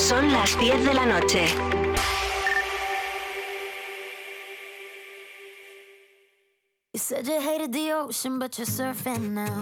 Son las 10 de la noche. You said you hated the ocean, but you're surfing now.